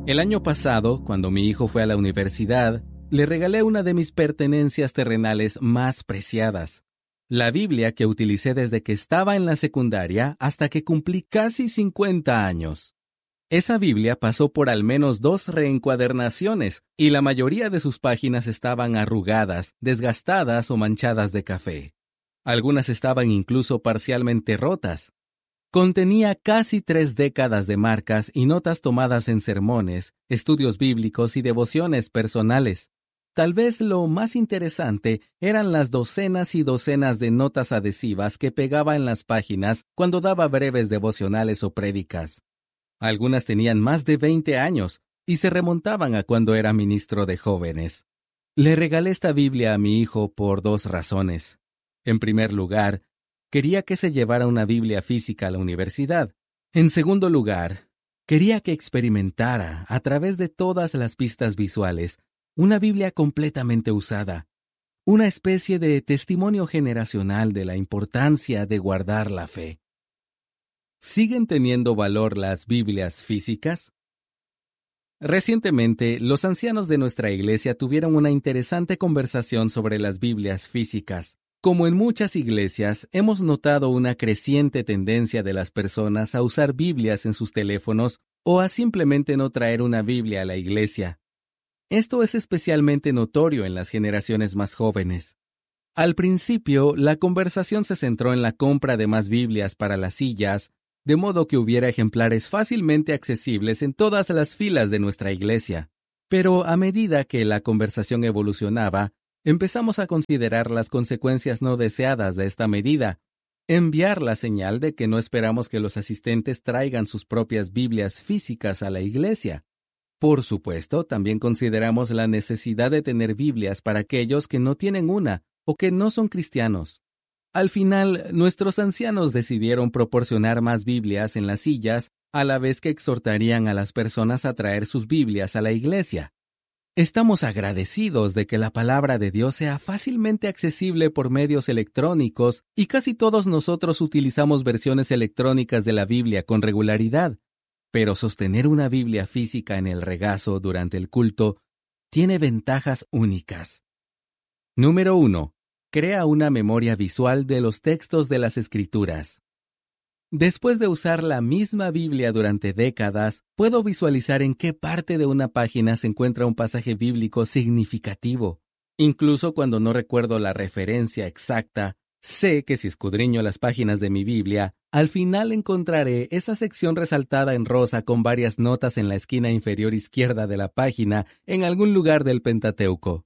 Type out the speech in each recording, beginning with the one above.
El año pasado, cuando mi hijo fue a la universidad, le regalé una de mis pertenencias terrenales más preciadas, la Biblia que utilicé desde que estaba en la secundaria hasta que cumplí casi 50 años. Esa Biblia pasó por al menos 2 reencuadernaciones y la mayoría de sus páginas estaban arrugadas, desgastadas o manchadas de café. Algunas estaban incluso parcialmente rotas. Contenía casi 3 décadas de marcas y notas tomadas en sermones, estudios bíblicos y devociones personales. Tal vez lo más interesante eran las docenas y docenas de notas adhesivas que pegaba en las páginas cuando daba breves devocionales o prédicas. Algunas tenían más de 20 años y se remontaban a cuando era ministro de jóvenes. Le regalé esta Biblia a mi hijo por 2 razones. En primer lugar, quería que se llevara una Biblia física a la universidad. En segundo lugar, quería que experimentara, a través de todas las pistas visuales, una Biblia completamente usada, una especie de testimonio generacional de la importancia de guardar la fe. ¿Siguen teniendo valor las Biblias físicas? Recientemente, los ancianos de nuestra iglesia tuvieron una interesante conversación sobre las Biblias físicas. Como en muchas iglesias, hemos notado una creciente tendencia de las personas a usar Biblias en sus teléfonos o a simplemente no traer una Biblia a la iglesia. Esto es especialmente notorio en las generaciones más jóvenes. Al principio, la conversación se centró en la compra de más Biblias para las sillas, de modo que hubiera ejemplares fácilmente accesibles en todas las filas de nuestra iglesia. Pero a medida que la conversación evolucionaba, empezamos a considerar las consecuencias no deseadas de esta medida. Enviar la señal de que no esperamos que los asistentes traigan sus propias Biblias físicas a la iglesia. Por supuesto, también consideramos la necesidad de tener Biblias para aquellos que no tienen una o que no son cristianos. Al final, nuestros ancianos decidieron proporcionar más Biblias en las sillas, a la vez que exhortarían a las personas a traer sus Biblias a la iglesia. Estamos agradecidos de que la palabra de Dios sea fácilmente accesible por medios electrónicos y casi todos nosotros utilizamos versiones electrónicas de la Biblia con regularidad. Pero sostener una Biblia física en el regazo durante el culto tiene ventajas únicas. Número 1. Crea una memoria visual de los textos de las Escrituras. Después de usar la misma Biblia durante décadas, puedo visualizar en qué parte de una página se encuentra un pasaje bíblico significativo. Incluso cuando no recuerdo la referencia exacta, sé que si escudriño las páginas de mi Biblia, al final encontraré esa sección resaltada en rosa con varias notas en la esquina inferior izquierda de la página en algún lugar del Pentateuco.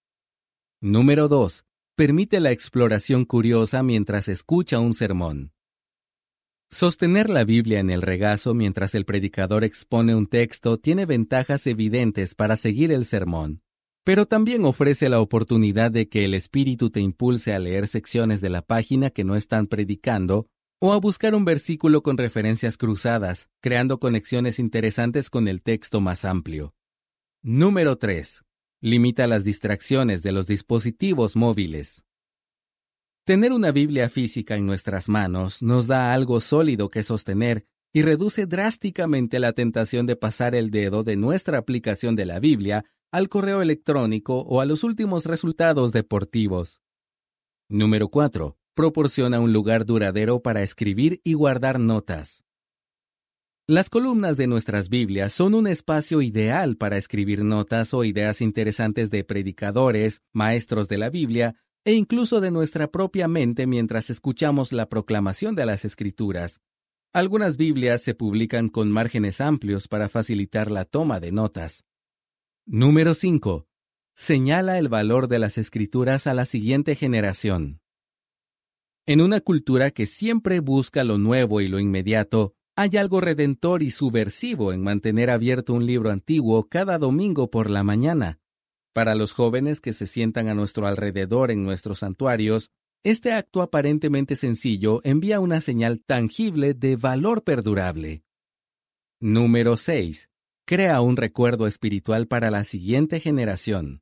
Número 2. Permite la exploración curiosa mientras escucha un sermón. Sostener la Biblia en el regazo mientras el predicador expone un texto tiene ventajas evidentes para seguir el sermón, pero también ofrece la oportunidad de que el Espíritu te impulse a leer secciones de la página que no están predicando o a buscar un versículo con referencias cruzadas, creando conexiones interesantes con el texto más amplio. Número 3. Limita las distracciones de los dispositivos móviles. Tener una Biblia física en nuestras manos nos da algo sólido que sostener y reduce drásticamente la tentación de pasar el dedo de nuestra aplicación de la Biblia al correo electrónico o a los últimos resultados deportivos. Número 4. Proporciona un lugar duradero para escribir y guardar notas. Las columnas de nuestras Biblias son un espacio ideal para escribir notas o ideas interesantes de predicadores, maestros de la Biblia, e incluso de nuestra propia mente mientras escuchamos la proclamación de las Escrituras. Algunas Biblias se publican con márgenes amplios para facilitar la toma de notas. Número 5. Señala el valor de las Escrituras a la siguiente generación. En una cultura que siempre busca lo nuevo y lo inmediato, hay algo redentor y subversivo en mantener abierto un libro antiguo cada domingo por la mañana. Para los jóvenes que se sientan a nuestro alrededor en nuestros santuarios, este acto aparentemente sencillo envía una señal tangible de valor perdurable. Número 6. Crea un recuerdo espiritual para la siguiente generación.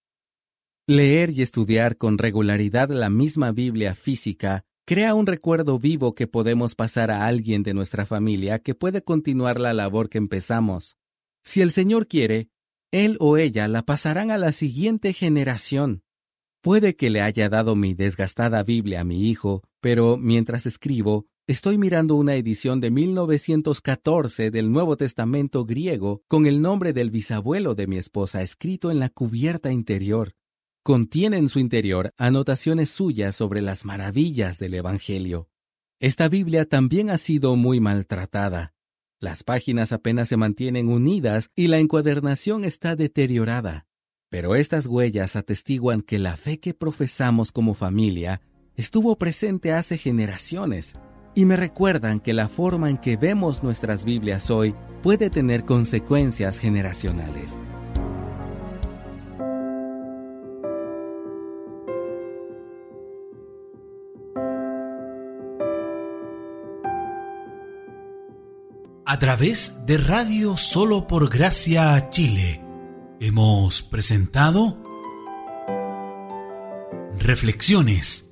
Leer y estudiar con regularidad la misma Biblia física crea un recuerdo vivo que podemos pasar a alguien de nuestra familia que puede continuar la labor que empezamos. Si el Señor quiere, él o ella la pasarán a la siguiente generación. Puede que le haya dado mi desgastada Biblia a mi hijo, pero mientras escribo, estoy mirando una edición de 1914 del Nuevo Testamento griego con el nombre del bisabuelo de mi esposa escrito en la cubierta interior. Contiene en su interior anotaciones suyas sobre las maravillas del Evangelio. Esta Biblia también ha sido muy maltratada. Las páginas apenas se mantienen unidas y la encuadernación está deteriorada. Pero estas huellas atestiguan que la fe que profesamos como familia estuvo presente hace generaciones y me recuerdan que la forma en que vemos nuestras Biblias hoy puede tener consecuencias generacionales. A través de Radio Solo por Gracia Chile, hemos presentado Reflexiones